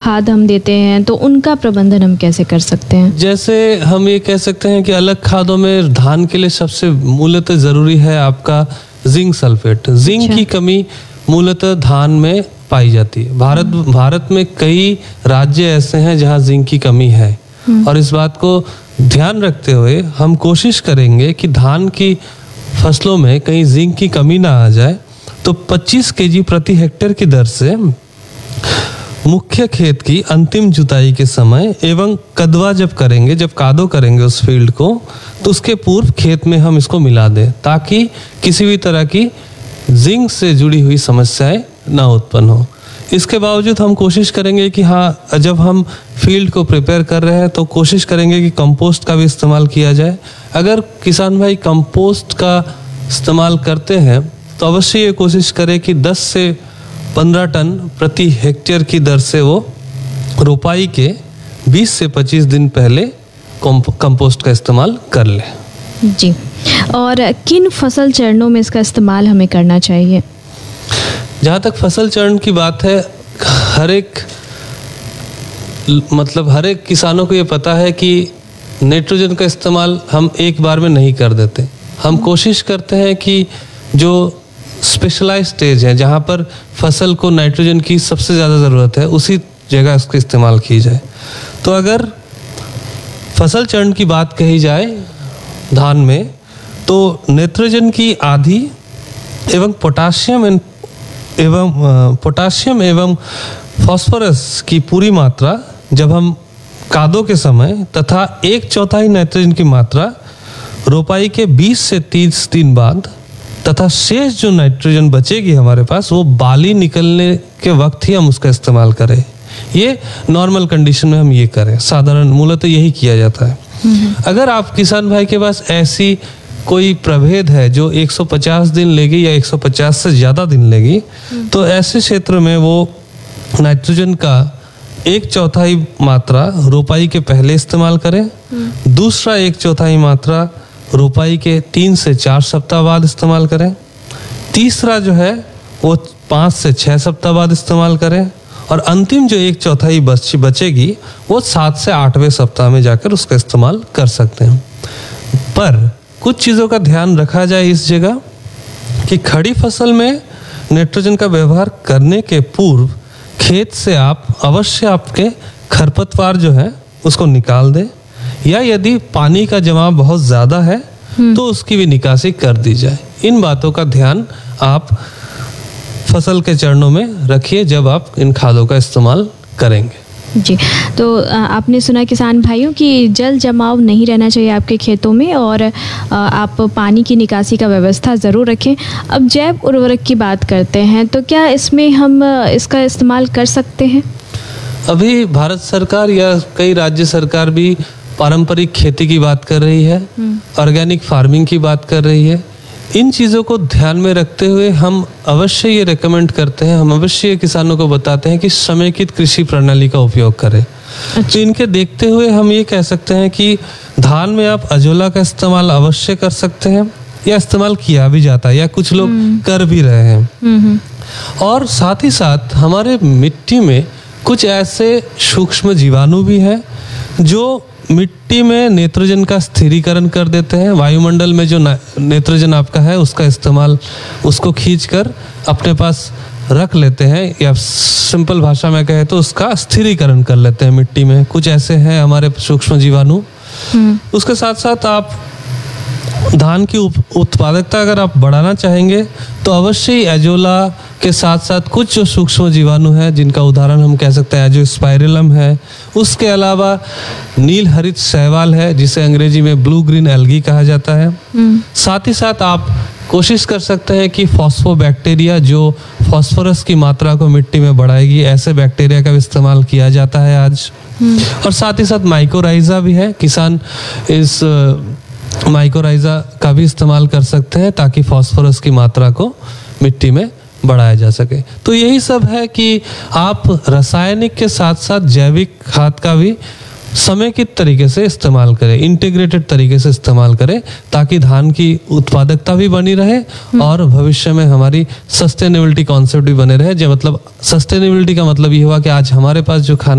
खाद हम देते हैं तो उनका प्रबंधन हम कैसे कर सकते हैं? जैसे हम ये कह सकते हैं कि अलग खादों में धान के लिए सबसे मूलतः ज़रूरी है आपका जिंक सल्फेट। जिंक की कमी मूलतः धान में पाई जाती है। भारत में कई राज्य ऐसे हैं जहां जिंक की कमी है, और इस बात को ध्यान रखते हुए हम कोशिश करेंगे कि धान की फसलों में कहीं जिंक की कमी ना आ जाए। तो 25 केजी प्रति हेक्टेयर की दर से मुख्य खेत की अंतिम जुताई के समय एवं कदवा जब कादो करेंगे उस फील्ड को, तो उसके पूर्व खेत में हम इसको मिला दें, ताकि किसी भी तरह की जिंक से जुड़ी हुई समस्याएं ना उत्पन्न हो। इसके बावजूद हम कोशिश करेंगे कि हाँ, जब हम फील्ड को प्रिपेयर कर रहे हैं तो कोशिश करेंगे कि कंपोस्ट का भी इस्तेमाल किया जाए। अगर किसान भाई कंपोस्ट का इस्तेमाल करते हैं तो अवश्य ये कोशिश करें कि 10 से 15 टन प्रति हेक्टेयर की दर से वो रोपाई के 20 से 25 दिन पहले कंपोस्ट का इस्तेमाल कर ले। जी, और किन फसल चरणों में इसका इस्तेमाल हमें करना चाहिए? जहाँ तक फसल चरण की बात है, हर एक किसानों को ये पता है कि नाइट्रोजन का इस्तेमाल हम एक बार में नहीं कर देते। हम कोशिश करते हैं कि जो स्पेशलाइज स्टेज है, जहाँ पर फसल को नाइट्रोजन की सबसे ज़्यादा ज़रूरत है, उसी जगह उसका इस्तेमाल की जाए। तो अगर फसल चरण की बात कही जाए धान में, तो नाइट्रोजन की आधी एवं पोटाशियम एवं फास्फोरस की पूरी मात्रा जब हम कादों के समय तथा 1/4 नाइट्रोजन की मात्रा रोपाई के 20 से 30 दिन बाद तथा शेष जो नाइट्रोजन बचेगी हमारे पास, वो बाली निकलने के वक्त ही हम उसका इस्तेमाल करें। ये नॉर्मल कंडीशन में हम ये करें, साधारण मूलतः यही किया जाता है। अगर आप किसान भाई के पास ऐसी कोई प्रभेद है जो 150 दिन लेगी या 150 से ज़्यादा दिन लेगी, तो ऐसे क्षेत्र में वो नाइट्रोजन का 1/4 मात्रा रोपाई के पहले इस्तेमाल करें, दूसरा 1/4 मात्रा रोपाई के 3 से 4 सप्ताह बाद इस्तेमाल करें, तीसरा जो है वो 5 से 6 सप्ताह बाद इस्तेमाल करें, और अंतिम जो 1/4 बचेगी वो 7 से 8वें सप्ताह में जाकर उसका इस्तेमाल कर सकते हैं। पर कुछ चीज़ों का ध्यान रखा जाए इस जगह कि खड़ी फसल में नाइट्रोजन का व्यवहार करने के पूर्व खेत से आप अवश्य आपके खरपतवार जो है उसको निकाल दें, या यदि पानी का जमाव बहुत ज़्यादा है तो उसकी भी निकासी कर दी जाए। इन बातों का ध्यान आप फसल के चरणों में रखिए जब आप इन खादों का इस्तेमाल करेंगे। जी, तो आपने सुना किसान भाइयों कि जल जमाव नहीं रहना चाहिए आपके खेतों में, और आप पानी की निकासी का व्यवस्था ज़रूर रखें। अब जैव उर्वरक की बात करते हैं, तो क्या इसमें हम इसका इस्तेमाल कर सकते हैं? अभी भारत सरकार या कई राज्य सरकार भी पारंपरिक खेती की बात कर रही है, ऑर्गेनिक फार्मिंग की बात कर रही है। इन चीज़ों को ध्यान में रखते हुए हम अवश्य ये रेकमेंड करते हैं, हम अवश्य किसानों को बताते हैं कि समेकित कृषि प्रणाली का उपयोग करें। तो इनके देखते हुए हम ये कह सकते हैं कि धान में आप अजोला का इस्तेमाल अवश्य कर सकते हैं, या इस्तेमाल किया भी जाता है, या कुछ लोग कर भी रहे हैं। और साथ ही साथ हमारे मिट्टी में कुछ ऐसे सूक्ष्म जीवाणु भी हैं जो मिट्टी में नाइट्रोजन का स्थिरीकरण कर देते हैं। वायुमंडल में जो नाइट्रोजन आपका है उसका इस्तेमाल, उसको खींचकर अपने पास रख लेते हैं, या सिंपल भाषा में कहे तो उसका स्थिरीकरण कर लेते हैं मिट्टी में। कुछ ऐसे हैं हमारे सूक्ष्म जीवाणु। उसके साथ साथ आप धान की उत्पादकता अगर आप बढ़ाना चाहेंगे तो अवश्य ही एजोला के साथ साथ कुछ जो सूक्ष्म जीवाणु हैं, जिनका उदाहरण हम कह सकते हैं एजोस्पाइरिलम है, उसके अलावा नील हरित शैवाल है जिसे अंग्रेजी में ब्लू ग्रीन एल्गी कहा जाता है। साथ ही साथ आप कोशिश कर सकते हैं कि फॉस्फोबैक्टीरिया जो फॉस्फोरस की मात्रा को मिट्टी में बढ़ाएगी, ऐसे बैक्टीरिया का भी इस्तेमाल किया जाता है आज। और साथ ही साथ माइकोराइजा भी है, किसान इस माइकोराइजा का भी इस्तेमाल कर सकते हैं ताकि फास्फोरस की मात्रा को मिट्टी में बढ़ाया जा सके। तो यही सब है कि आप रासायनिक के साथ साथ जैविक खाद का भी समेकित तरीके से इस्तेमाल करें, इंटीग्रेटेड तरीके से इस्तेमाल करें, ताकि धान की उत्पादकता भी बनी रहे और भविष्य में हमारी सस्टेनेबिलिटी कॉन्सेप्ट भी बने रहे। जो मतलब सस्टेनेबिलिटी का मतलब ये हुआ कि आज हमारे पास जो खाना